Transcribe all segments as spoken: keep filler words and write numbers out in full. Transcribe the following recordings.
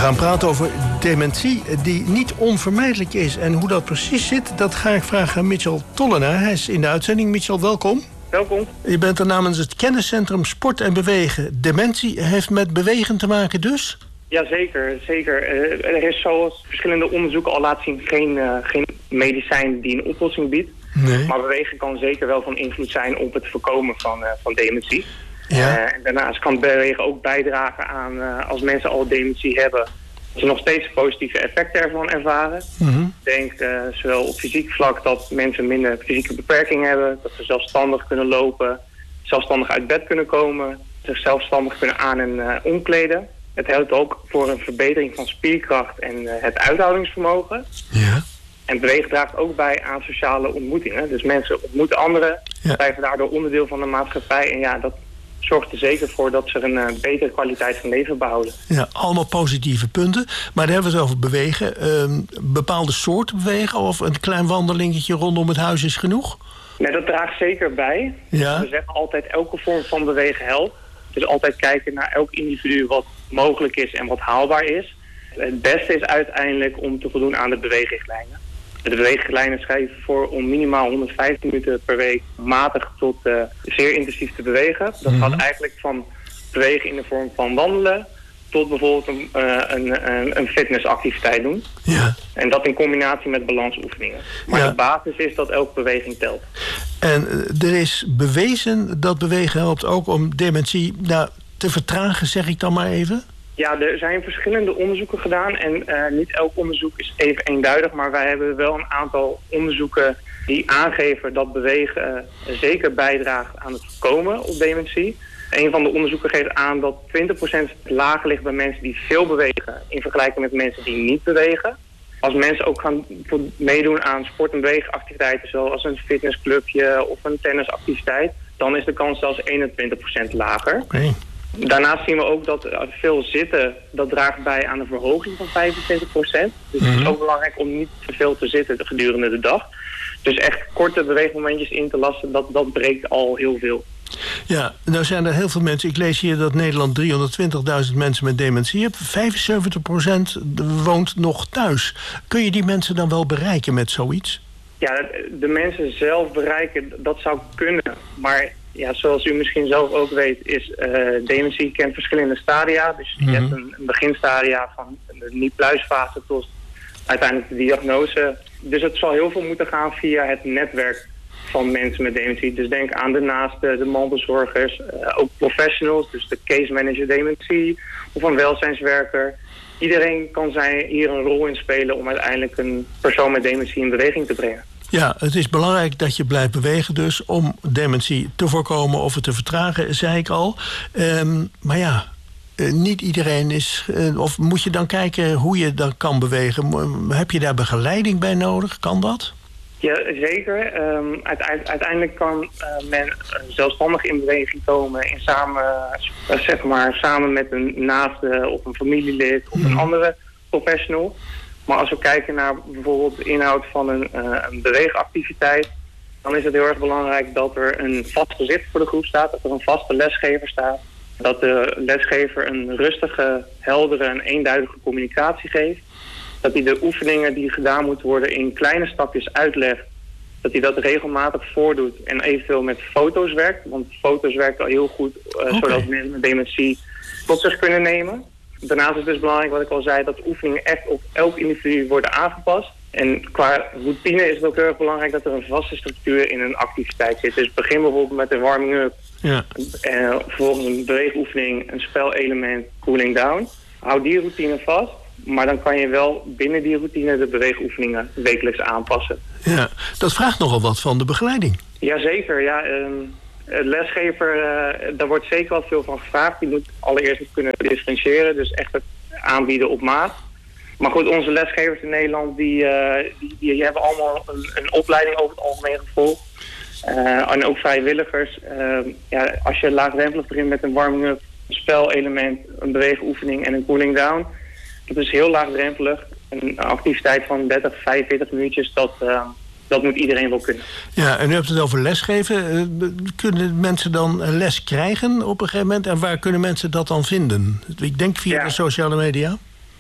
gaan praten over dementie die niet onvermijdelijk is. En hoe dat precies zit, dat ga ik vragen aan Mitchell Tollenaar. Hij is in de uitzending. Mitchell, welkom. Welkom. Je bent er namens het kenniscentrum Sport en Bewegen. Dementie heeft met bewegen te maken dus? Jazeker, zeker. Uh, er is, zoals verschillende onderzoeken al laten zien, geen, uh, geen medicijn die een oplossing biedt. Nee. Maar bewegen kan zeker wel van invloed zijn op het voorkomen van, uh, van dementie. Ja. Uh, en daarnaast kan bewegen ook bijdragen aan, uh, als mensen al dementie hebben, dat ze nog steeds positieve effecten ervan ervaren. Mm-hmm. Ik denk uh, zowel op fysiek vlak dat mensen minder fysieke beperking hebben, dat ze zelfstandig kunnen lopen, zelfstandig uit bed kunnen komen, zich zelfstandig kunnen aan- en uh, omkleden. Het helpt ook voor een verbetering van spierkracht en uh, het uithoudingsvermogen. Ja. En bewegen draagt ook bij aan sociale ontmoetingen. Dus mensen ontmoeten anderen, Ja. blijven daardoor onderdeel van de maatschappij. En ja, dat zorgt er zeker voor dat ze een uh, betere kwaliteit van leven behouden. Ja, allemaal positieve punten. Maar daar hebben we het over bewegen. Um, bepaalde soorten bewegen of een klein wandelingetje rondom het huis is genoeg? Nee, dat draagt zeker bij. Ja. We zeggen altijd elke vorm van bewegen helpt. Dus altijd kijken naar elk individu wat mogelijk is en wat haalbaar is. Het beste is uiteindelijk om te voldoen aan de beweegrichtlijnen. De beweegrichtlijnen schrijven voor om minimaal honderdvijftig minuten per week matig tot uh, zeer intensief te bewegen. Dat Mm-hmm. gaat eigenlijk van bewegen in de vorm van wandelen tot bijvoorbeeld een, uh, een, een, een fitnessactiviteit doen. Ja. En dat in combinatie met balansoefeningen. Maar Ja. de basis is dat elke beweging telt. En uh, er is bewezen dat bewegen helpt ook om dementie nou, te vertragen, zeg ik dan maar even? Ja, er zijn verschillende onderzoeken gedaan en uh, niet elk onderzoek is even eenduidig, maar wij hebben wel een aantal onderzoeken die aangeven dat bewegen uh, zeker bijdraagt aan het voorkomen op dementie. Een van de onderzoeken geeft aan dat twintig procent lager ligt bij mensen die veel bewegen in vergelijking met mensen die niet bewegen. Als mensen ook gaan meedoen aan sport- en beweegactiviteiten zoals een fitnessclubje of een tennisactiviteit, dan is de kans zelfs eenentwintig procent lager. Okay. Daarnaast zien we ook dat veel zitten, dat draagt bij aan een verhoging van vijfentwintig procent. Dus Mm-hmm. het is ook belangrijk om niet te veel te zitten gedurende de dag. Dus echt korte beweegmomentjes in te lassen, dat, dat breekt al heel veel. Ja, nou zijn er heel veel mensen. Ik lees hier dat Nederland driehonderdtwintigduizend mensen met dementie heeft. vijfenzeventig procent woont nog thuis. Kun je die mensen dan wel bereiken met zoiets? Ja, de mensen zelf bereiken, dat zou kunnen. Maar ja, zoals u misschien zelf ook weet, is uh, dementie kent verschillende stadia. Dus je Mm-hmm. hebt een, een beginstadia van de niet-pluisfase tot uiteindelijk de diagnose. Dus het zal heel veel moeten gaan via het netwerk van mensen met dementie. Dus denk aan de naasten, de mantelzorgers, uh, ook professionals, dus de case manager dementie of een welzijnswerker. Iedereen kan zij hier een rol in spelen om uiteindelijk een persoon met dementie in beweging te brengen. Ja, het is belangrijk dat je blijft bewegen dus om dementie te voorkomen of het te vertragen, zei ik al. Um, maar ja, uh, niet iedereen is... Uh, of moet je dan kijken hoe je dan kan bewegen? Heb je daar begeleiding bij nodig? Kan dat? Ja, zeker. Um, uite- uiteindelijk kan uh, men uh, zelfstandig in beweging komen in samen, uh, zeg maar, samen met een naaste of een familielid of een andere professional. Maar als we kijken naar bijvoorbeeld de inhoud van een, uh, een beweegactiviteit, dan is het heel erg belangrijk dat er een vast gezicht voor de groep staat, dat er een vaste lesgever staat, dat de lesgever een rustige, heldere en eenduidige communicatie geeft, dat hij de oefeningen die gedaan moeten worden in kleine stapjes uitlegt, dat hij dat regelmatig voordoet en eventueel met foto's werkt, want foto's werkt al heel goed, uh, Okay. zodat mensen met dementie tot zich kunnen nemen. Daarnaast is het dus belangrijk, wat ik al zei, dat de oefeningen echt op elk individu worden aangepast. En qua routine is het ook heel erg belangrijk dat er een vaste structuur in een activiteit zit. Dus begin bijvoorbeeld met een warming-up, Ja. en vervolgens een beweegoefening, een spelelement, cooling down. Houd die routine vast, maar dan kan je wel binnen die routine de beweegoefeningen wekelijks aanpassen. Ja, dat vraagt nogal wat van de begeleiding. Jazeker, ja. Um, Een lesgever, uh, daar wordt zeker wel veel van gevraagd. Die moet allereerst kunnen differentiëren, dus echt het aanbieden op maat. Maar goed, onze lesgevers in Nederland, die, uh, die, die hebben allemaal een, een opleiding over het algemeen gevolgd. Uh, en ook vrijwilligers. Uh, ja, als je laagdrempelig begint met een warming-up, een spelelement, een beweegoefening en een cooling down. Dat is heel laagdrempelig. Een activiteit van dertig, vijfenveertig minuutjes, dat... Uh, Dat moet iedereen wel kunnen. Ja, en u hebt het over lesgeven. Uh, kunnen mensen dan les krijgen op een gegeven moment? En waar kunnen mensen dat dan vinden? Ik denk via Ja. de sociale media.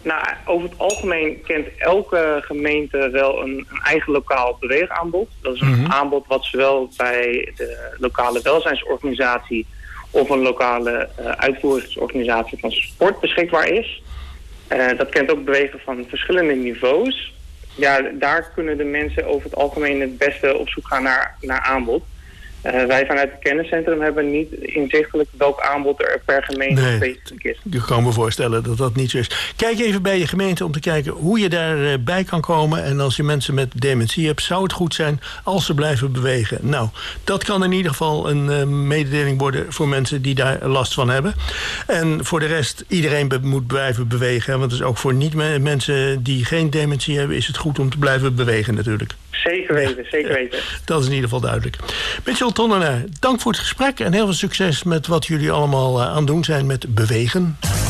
Nou, over het algemeen kent elke gemeente wel een, een eigen lokaal beweegaanbod. Dat is een mm-hmm. aanbod wat zowel bij de lokale welzijnsorganisatie of een lokale uh, uitvoeringsorganisatie van sport beschikbaar is. Uh, dat kent ook bewegen van verschillende niveaus. Ja, daar kunnen de mensen over het algemeen het beste op zoek gaan naar, naar aanbod. Uh, wij vanuit het kenniscentrum hebben niet inzichtelijk welk aanbod er per gemeente nee, specifiek is. Ik kan me voorstellen dat dat niet zo is. Kijk even bij je gemeente om te kijken hoe je daarbij kan komen. En als je mensen met dementie hebt, zou het goed zijn als ze blijven bewegen. Nou, dat kan in ieder geval een uh, mededeling worden voor mensen die daar last van hebben. En voor de rest, iedereen be- moet blijven bewegen. Want dus ook voor niet-mensen die geen dementie hebben, is het goed om te blijven bewegen natuurlijk. Zeker weten, zeker weten. Dat is in ieder geval duidelijk. Mitchell Tonnenaar, dank voor het gesprek en heel veel succes met wat jullie allemaal aan het doen zijn met bewegen.